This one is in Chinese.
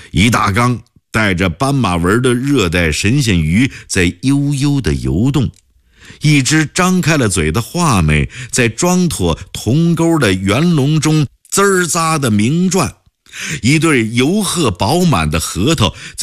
一大缸带着斑马纹的热带神仙鱼在悠悠地游动，一只张开了嘴的画眉在装妥铜钩的圆笼中滋儿扎地鸣转，一对油褐饱满的核桃